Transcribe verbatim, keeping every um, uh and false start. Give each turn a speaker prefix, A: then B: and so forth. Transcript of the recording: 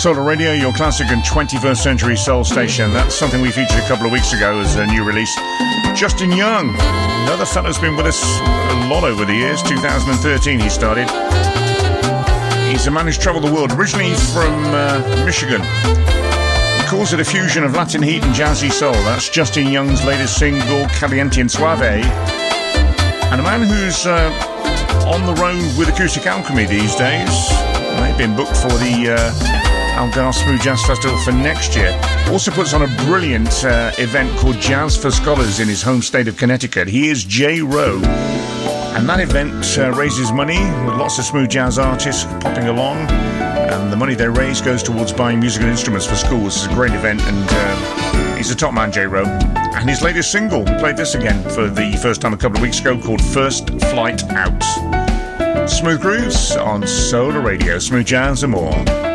A: Solar Radio, your classic and twenty-first century soul station. That's something we featured a couple of weeks ago as a new release. Justin Young, another fellow's been with us a lot over the years. two thousand thirteen he started. He's a man who's travelled the world, originally from uh, Michigan. He calls it a fusion of Latin heat and jazzy soul. That's Justin Young's latest single, Caliente and Suave. And a man who's uh, on the road with Acoustic Alchemy these days. They've been booked for the uh, Algarve Smooth Jazz Festival for next year. Also puts on a brilliant uh, event called Jazz for Scholars in his home state of Connecticut. He is J. Rowe. And that event uh, raises money with lots of smooth jazz artists popping along. And the money they raise goes towards buying musical instruments for schools. It's a great event, and uh, he's a top man, J. Rowe. And his latest single, we played this again for the first time a couple of weeks ago, called First Flight Out. Smooth Grooves on Solar Radio, smooth jazz and more.